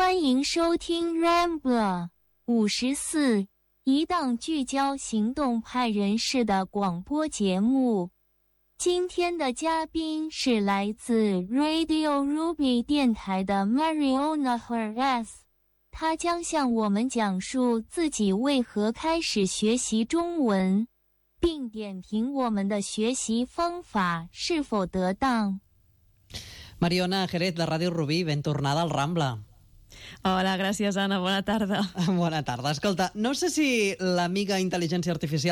欢迎收听 Rambler 54，一档聚焦行动派人士的广播节目。今天的嘉宾是来自 Radio Ruby 电台的 Mariona Herrez， 他将向我们讲述自己为何开始学习中文，并点评我们的学习方法是否得当。 Mariona Jerez, de Ràdio Rubí, ben tornada al Rambla. Hola, gràcies, Anna. Bona tarda. Bona tarda. Escolta, no sé si l'amiga intel·ligència artificial